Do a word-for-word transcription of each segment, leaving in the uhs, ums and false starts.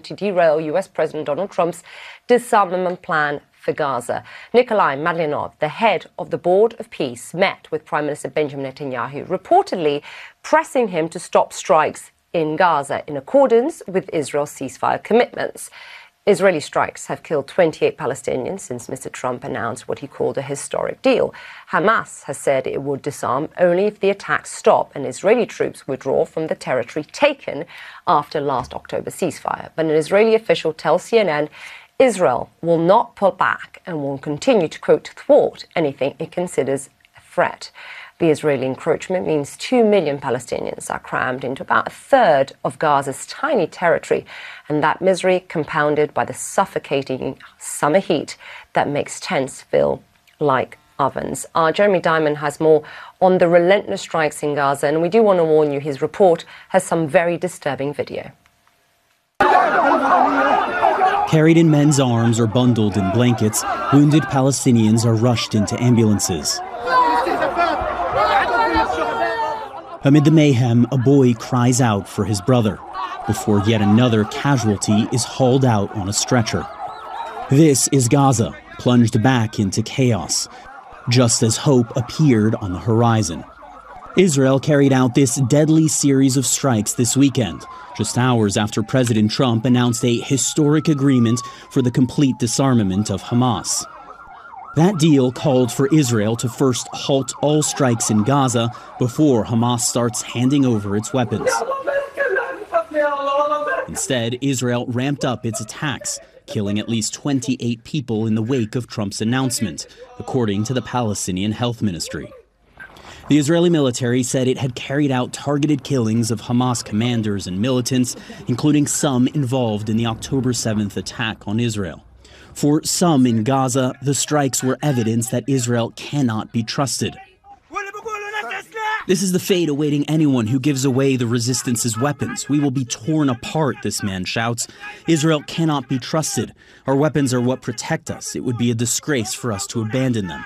to derail U S President Donald Trump's disarmament plan for Gaza. Nikolai Madlinov, the head of the Board of Peace, met with Prime Minister Benjamin Netanyahu, reportedly pressing him to stop strikes in Gaza in accordance with Israel's ceasefire commitments. Israeli strikes have killed twenty-eight Palestinians since Mister Trump announced what he called a historic deal. Hamas has said it would disarm only if the attacks stop and Israeli troops withdraw from the territory taken after last October's ceasefire. But an Israeli official tells C N N Israel will not pull back and will continue to, quote, thwart anything it considers a threat. The Israeli encroachment means two million Palestinians are crammed into about a third of Gaza's tiny territory, and that misery compounded by the suffocating summer heat that makes tents feel like ovens. Our Jeremy Diamond has more on the relentless strikes in Gaza, and we do want to warn you, his report has some very disturbing video. Carried in men's arms or bundled in blankets, wounded Palestinians are rushed into ambulances. Amid the mayhem, a boy cries out for his brother before yet another casualty is hauled out on a stretcher. This is Gaza, plunged back into chaos, just as hope appeared on the horizon. Israel carried out this deadly series of strikes this weekend, just hours after President Trump announced a historic agreement for the complete disarmament of Hamas. That deal called for Israel to first halt all strikes in Gaza before Hamas starts handing over its weapons. Instead, Israel ramped up its attacks, killing at least twenty-eight people in the wake of Trump's announcement, according to the Palestinian Health Ministry. The Israeli military said it had carried out targeted killings of Hamas commanders and militants, including some involved in the October seventh attack on Israel. For some in Gaza, the strikes were evidence that Israel cannot be trusted. This is the fate awaiting anyone who gives away the resistance's weapons. We will be torn apart, this man shouts. Israel cannot be trusted. Our weapons are what protect us. It would be a disgrace for us to abandon them.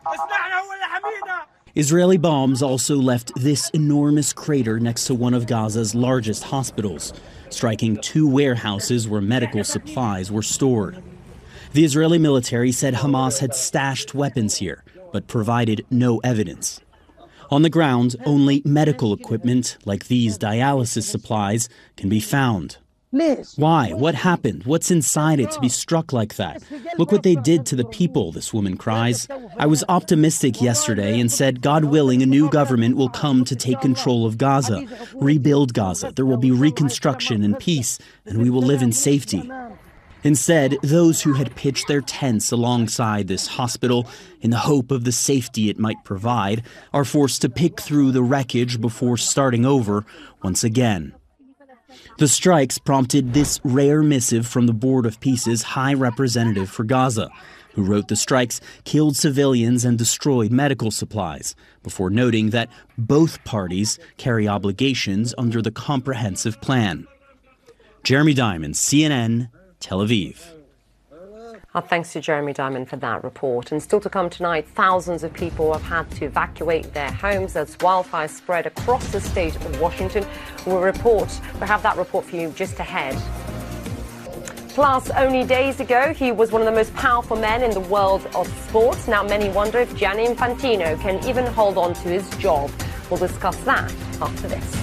Israeli bombs also left this enormous crater next to one of Gaza's largest hospitals, striking two warehouses where medical supplies were stored. The Israeli military said Hamas had stashed weapons here, but provided no evidence. On the ground, only medical equipment, like these dialysis supplies, can be found. Why? What happened? What's inside it to be struck like that? Look what they did to the people, this woman cries. I was optimistic yesterday and said, God willing, a new government will come to take control of Gaza, rebuild Gaza. There will be reconstruction and peace, and we will live in safety. Instead, those who had pitched their tents alongside this hospital in the hope of the safety it might provide are forced to pick through the wreckage before starting over once again. The strikes prompted this rare missive from the Board of Peace's High Representative for Gaza, who wrote the strikes killed civilians and destroyed medical supplies, before noting that both parties carry obligations under the comprehensive plan. Jeremy Diamond, C N N, Tel Aviv. Our thanks to Jeremy Diamond for that report. And still to come tonight, thousands of people have had to evacuate their homes as wildfires spread across the state of Washington. We'll report, we'll have that report for you just ahead. Plus, only days ago, he was one of the most powerful men in the world of sports. Now many wonder if Gianni Infantino can even hold on to his job. We'll discuss that after this.